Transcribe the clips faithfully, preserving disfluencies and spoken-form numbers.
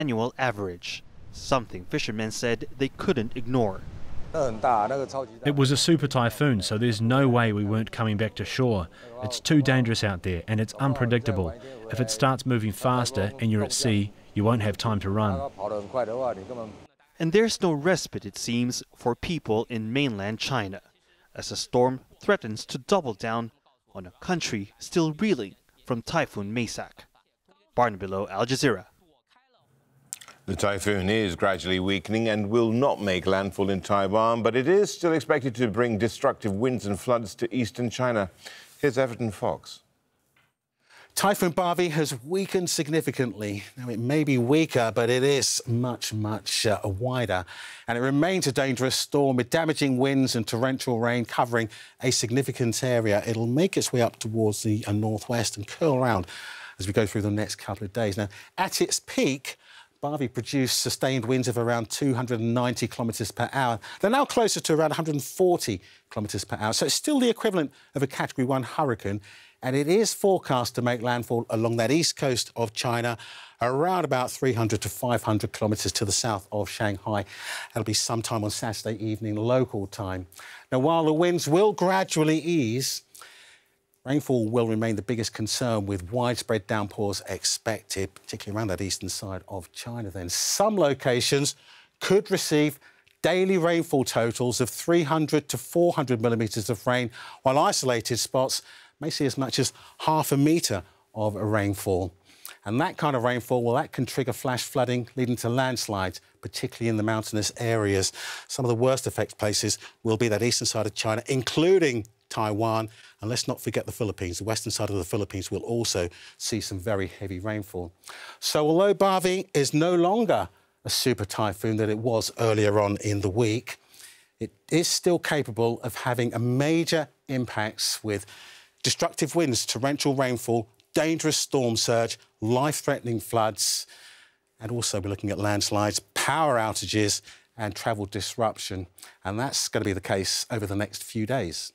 annual average, something fishermen said they couldn't ignore. It was a super typhoon, so there's no way we weren't coming back to shore. It's too dangerous out there and it's unpredictable. If it starts moving faster and you're at sea, you won't have time to run. And there's no respite, it seems, for people in mainland China, as the storm threatens to double down on a country still reeling from Typhoon Maysak. Barnabelow, Al Jazeera. The typhoon is gradually weakening and will not make landfall in Taiwan, but it is still expected to bring destructive winds and floods to eastern China. Here's Everton Fox. Typhoon Barbie has weakened significantly. Now, it may be weaker, but it is much, much uh, wider. And it remains a dangerous storm with damaging winds and torrential rain covering a significant area. It'll make its way up towards the uh, northwest and curl around as we go through the next couple of days. Now, at its peak, Barbie produced sustained winds of around two hundred ninety kilometres per hour. They're now closer to around one hundred forty kilometres per hour, so it's still the equivalent of a Category one hurricane, and it is forecast to make landfall along that east coast of China, around about three hundred to five hundred kilometres to the south of Shanghai. That'll be sometime on Saturday evening local time. Now, while the winds will gradually ease, rainfall will remain the biggest concern, with widespread downpours expected, particularly around that eastern side of China. Then some locations could receive daily rainfall totals of three hundred to four hundred millimetres of rain, while isolated spots may see as much as half a metre of rainfall. And that kind of rainfall, well, that can trigger flash flooding, leading to landslides, particularly in the mountainous areas. Some of the worst effect places will be that eastern side of China, including Taiwan, and let's not forget the Philippines. The western side of the Philippines will also see some very heavy rainfall. So although Barbie is no longer a super typhoon that it was earlier on in the week, it is still capable of having a major impacts with destructive winds, torrential rainfall, dangerous storm surge, life-threatening floods, and also we're looking at landslides, power outages and travel disruption. And that's going to be the case over the next few days.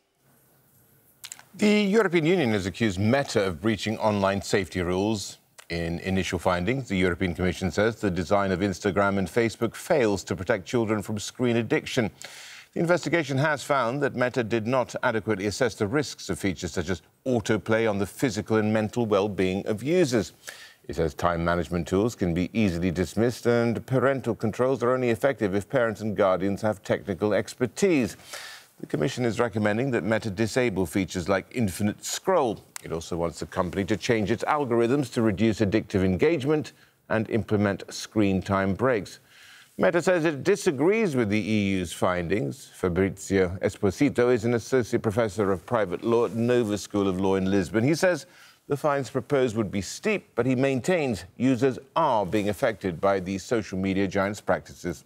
The European Union has accused Meta of breaching online safety rules. In initial findings, the European Commission says the design of Instagram and Facebook fails to protect children from screen addiction. The investigation has found that Meta did not adequately assess the risks of features such as autoplay on the physical and mental well-being of users. It says time management tools can be easily dismissed and parental controls are only effective if parents and guardians have technical expertise. The Commission is recommending that Meta disable features like infinite scroll. It also wants the company to change its algorithms to reduce addictive engagement and implement screen time breaks. Meta says it disagrees with the E U's findings. Fabrizio Esposito is an associate professor of private law at Nova School of Law in Lisbon. He says the fines proposed would be steep, but he maintains users are being affected by the social media giant's practices.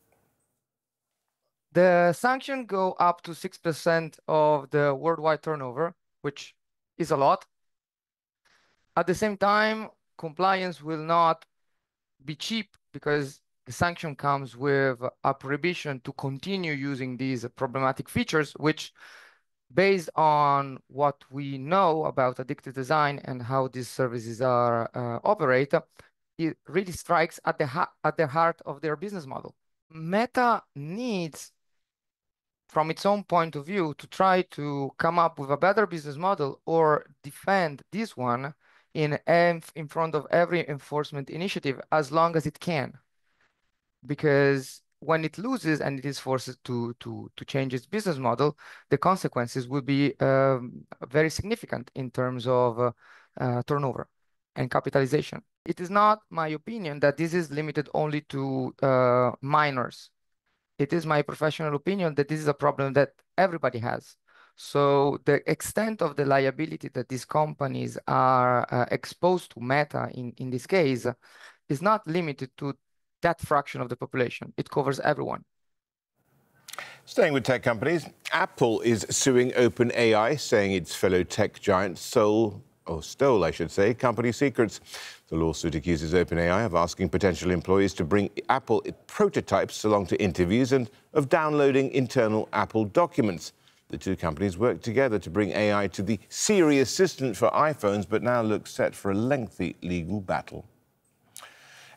The sanctions go up to six percent of the worldwide turnover, which is a lot. At the same time, compliance will not be cheap because the sanction comes with a prohibition to continue using these problematic features, which, based on what we know about addictive design and how these services are uh, operate, it really strikes at the, at the heart of their business model. Meta needs, from its own point of view, to try to come up with a better business model or defend this one in, in front of every enforcement initiative as long as it can. Because when it loses and it is forced to, to, to change its business model, the consequences will be um, very significant in terms of uh, uh, turnover and capitalization. It is not my opinion that this is limited only to uh, minors. It is my professional opinion that this is a problem that everybody has. So the extent of the liability that these companies are uh, exposed to, Meta in, in this case, is not limited to that fraction of the population. It covers everyone. Staying with tech companies, Apple is suing OpenAI, saying its fellow tech giant stole, or stole, I should say, company secrets. The lawsuit accuses OpenAI of asking potential employees to bring Apple prototypes along to interviews and of downloading internal Apple documents. The two companies worked together to bring A I to the Siri assistant for iPhones, but now look set for a lengthy legal battle.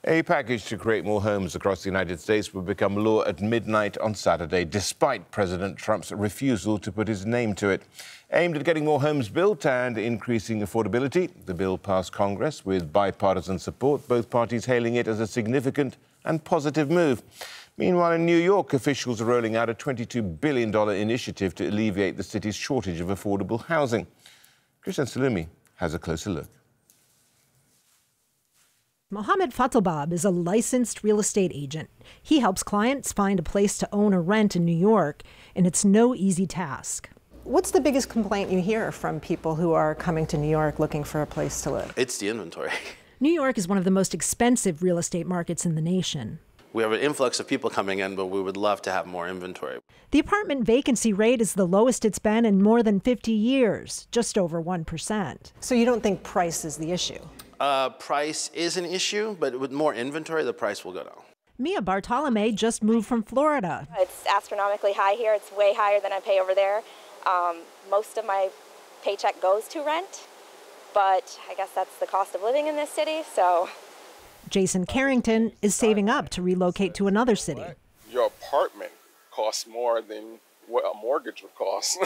A package to create more homes across the United States will become law at midnight on Saturday, despite President Trump's refusal to put his name to it. Aimed at getting more homes built and increasing affordability, the bill passed Congress with bipartisan support, both parties hailing it as a significant and positive move. Meanwhile, in New York, officials are rolling out a twenty-two billion dollars initiative to alleviate the city's shortage of affordable housing. Christian Salumi has a closer look. Mohammed Fatalbab is a licensed real estate agent. He helps clients find a place to own or rent in New York, and it's no easy task. What's the biggest complaint you hear from people who are coming to New York looking for a place to live? It's the inventory. New York is one of the most expensive real estate markets in the nation. We have an influx of people coming in, but we would love to have more inventory. The apartment vacancy rate is the lowest it's been in more than fifty years, just over one percent. So you don't think price is the issue? Uh, price is an issue, but with more inventory, the price will go down. Mia Bartolome just moved from Florida. It's astronomically high here. It's way higher than I pay over there. Um, most of my paycheck goes to rent, but I guess that's the cost of living in this city, so. Jason Carrington is saving up to relocate to another city. Your apartment costs more than what a mortgage would cost.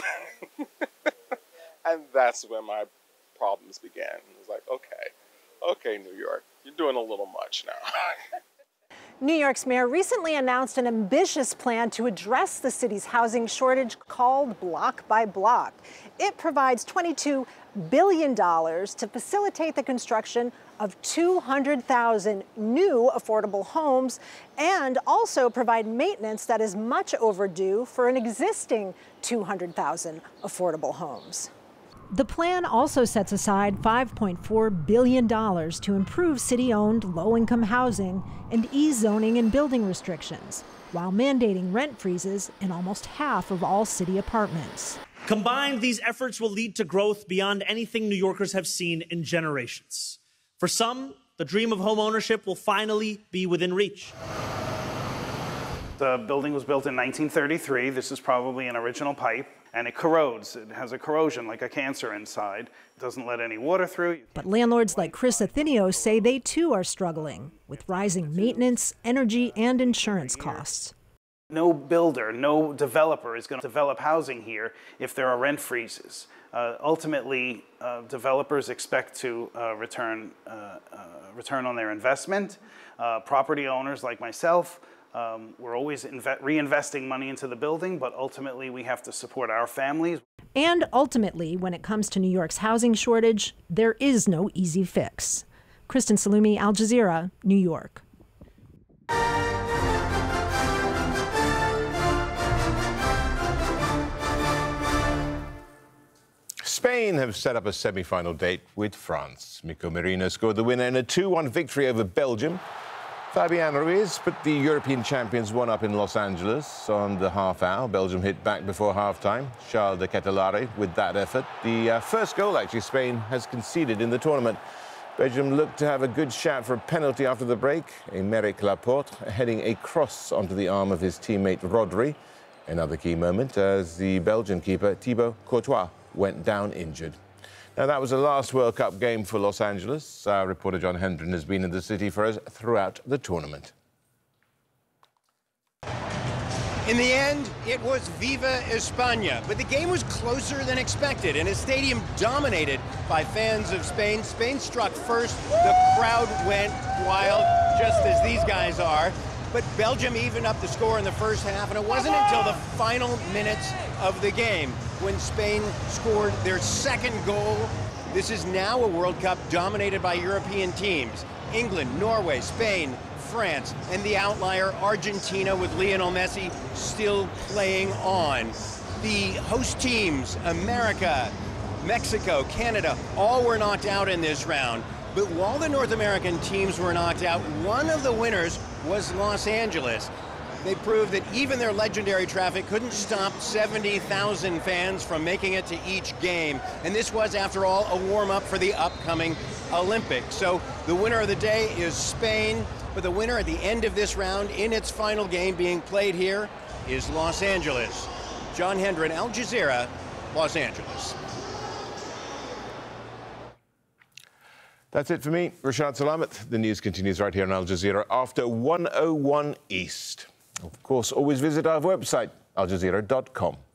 And that's when my problems began. It was like, okay. Okay, New York, you're doing a little much now. New York's mayor recently announced an ambitious plan to address the city's housing shortage called Block by Block. It provides twenty-two billion dollars to facilitate the construction of two hundred thousand new affordable homes and also provide maintenance that is much overdue for an existing two hundred thousand affordable homes. The plan also sets aside five point four billion dollars to improve city-owned low-income housing and ease zoning and building restrictions, while mandating rent freezes in almost half of all city apartments. Combined, these efforts will lead to growth beyond anything New Yorkers have seen in generations. For some, the dream of home ownership will finally be within reach. The building was built in nineteen thirty-three. This is probably an original pipe, and it corrodes. It has a corrosion like a cancer inside. It doesn't let any water through. But landlords like Chris Athenios say they too are struggling with rising maintenance, energy, and insurance costs. No builder, no developer is going to develop housing here if there are rent freezes. Uh, ultimately, uh, developers expect to uh, return, uh, uh, return on their investment. Uh, property owners like myself, Um, we're always reinvesting money into the building, but ultimately we have to support our families. And ultimately, when it comes to New York's housing shortage, there is no easy fix. Kristen Salumi, Al Jazeera, New York. Spain have set up a semi-final date with France. Mico Merino scored the winner in a two one victory over Belgium. Fabian Ruiz put the European champions one up in Los Angeles on the half hour. Belgium hit back before half-time. Charles de Ketelaere with that effort. The uh, first goal, actually, Spain has conceded in the tournament. Belgium looked to have a good shot for a penalty after the break. Aymeric Laporte heading a cross onto the arm of his teammate Rodri. Another key moment as the Belgian keeper Thibaut Courtois went down injured. Now, that was the last World Cup game for Los Angeles. Our reporter John Hendren has been in the city for us throughout the tournament. In the end, it was Viva España, but the game was closer than expected in a stadium dominated by fans of Spain. Spain struck first, the crowd went wild, just as these guys are. But Belgium evened up the score in the first half, and it wasn't until the final minutes of the game when Spain scored their second goal. This is now a World Cup dominated by European teams. England, Norway, Spain, France, and the outlier Argentina with Lionel Messi still playing on. The host teams, America, Mexico, Canada, all were knocked out in this round. But while the North American teams were knocked out, one of the winners was Los Angeles. They proved that even their legendary traffic couldn't stop seventy thousand fans from making it to each game. And this was, after all, a warm-up for the upcoming Olympics. So the winner of the day is Spain, but the winner at the end of this round in its final game being played here is Los Angeles. John Hendren, Al Jazeera, Los Angeles. That's it for me, Rashad Salamat. The news continues right here on Al Jazeera after one oh one East. Of course, always visit our website, al jazeera dot com.